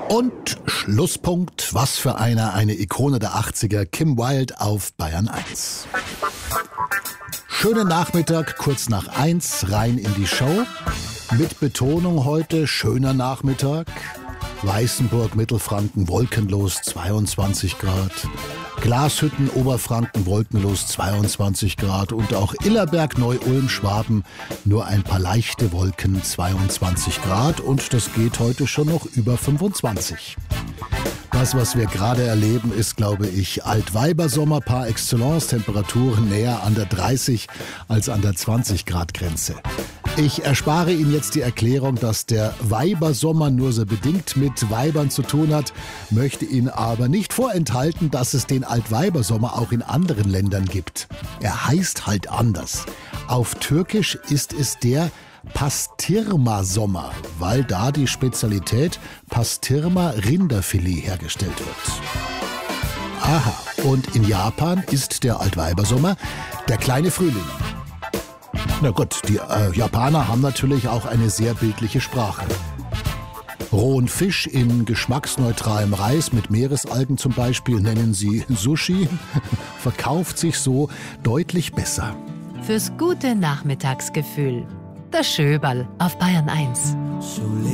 Und Schlusspunkt, was für eine Ikone der 80er, Kim Wilde auf Bayern 1. Schönen Nachmittag, kurz nach 1, rein in die Show. Mit Betonung heute, schöner Nachmittag. Weißenburg, Mittelfranken, wolkenlos, 22 Grad. Glashütten, Oberfranken, wolkenlos, 22 Grad. Und auch Illerberg, Neu-Ulm, Schwaben, nur ein paar leichte Wolken, 22 Grad. Und das geht heute schon noch über 25. Das, was wir gerade erleben, ist, glaube ich, Altweibersommer par excellence. Temperaturen näher an der 30 als an der 20 Grad Grenze. Ich erspare Ihnen jetzt die Erklärung, dass der Weibersommer nur so bedingt mit Weibern zu tun hat, möchte Ihnen aber nicht vorenthalten, dass es den Altweibersommer auch in anderen Ländern gibt. Er heißt halt anders. Auf Türkisch ist es der Pastirma-Sommer, weil da die Spezialität Pastirma Rinderfilet hergestellt wird. Aha, und in Japan ist der Altweibersommer der kleine Frühling. Na gut, die Japaner haben natürlich auch eine sehr bildliche Sprache. Rohen Fisch in geschmacksneutralem Reis mit Meeresalgen zum Beispiel, nennen sie Sushi, verkauft sich so deutlich besser. Fürs gute Nachmittagsgefühl, das Schöberl auf Bayern 1.